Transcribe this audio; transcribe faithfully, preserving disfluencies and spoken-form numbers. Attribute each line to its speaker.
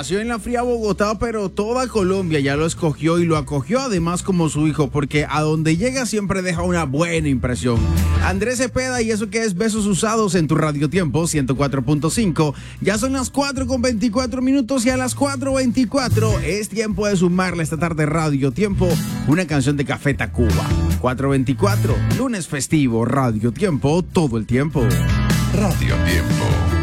Speaker 1: nació en la fría Bogotá, pero toda Colombia ya lo escogió y lo acogió además como su hijo, porque a donde llega siempre deja una buena impresión. Andrés Cepeda, y eso que es Besos Usados en tu Radio Tiempo ciento cuatro punto cinco. Ya son las cuatro con veinticuatro minutos y a las cuatro veinticuatro es tiempo de sumarle esta tarde Radio Tiempo una canción de Café Tacuba. cuatro veinticuatro, lunes festivo, Radio Tiempo, todo el tiempo.
Speaker 2: Radio Tiempo.